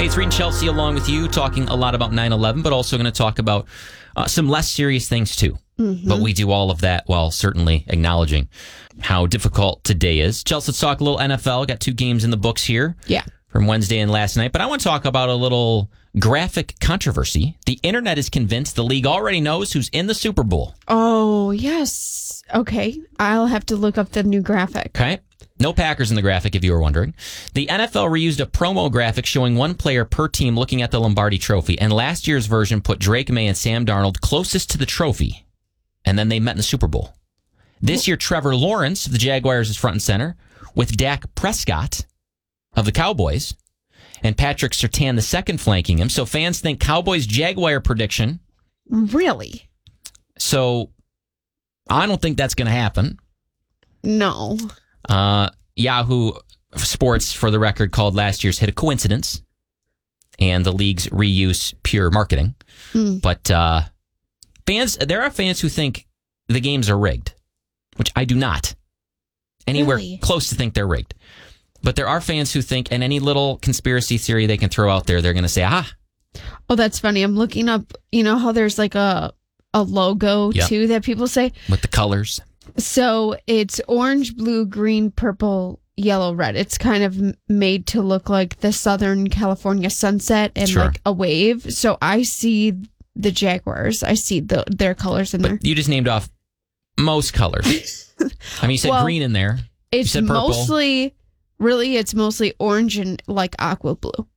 Hey, it's Reed and Chelsea along with you, talking a lot about 9/11, but also going to talk about some less serious things too. Mm-hmm. But we do all of that while certainly acknowledging how difficult today is. Chelsea, let's talk a little NFL. Got 2 games in the books here. Yeah. From Wednesday and last night. But I want to talk about a little graphic controversy. The internet is convinced the league already knows who's in the Super Bowl. Oh, yes. Okay. I'll have to look up the new graphic. Okay. No Packers in the graphic, if you were wondering. The NFL reused a promo graphic showing one player per team looking at the Lombardi Trophy, and last year's version put Drake May and Sam Darnold closest to the trophy, and then they met in the Super Bowl. This year, Trevor Lawrence of the Jaguars is front and center, with Dak Prescott of the Cowboys, and Patrick Surtain II flanking him. So fans think Cowboys-Jaguar prediction. Really? So I don't think that's going to happen. No. Yahoo Sports, for the record, called last year's hit a coincidence and the league's reuse pure marketing. But there are fans who think the games are rigged, which I do not anywhere close to think they're rigged. But there are fans who think, and any little conspiracy theory they can throw out there, they're going to say, Oh, that's funny. I'm looking up, you know how there's like a logo too that people say? With the colors. So it's orange, blue, green, purple, yellow, red. It's kind of made to look like the Southern California sunset and like a wave. So I see the Jaguars. I see their colors in there. You just named off most colors. I mean, you said green in there. It's you said purple. It's mostly orange and like aqua blue.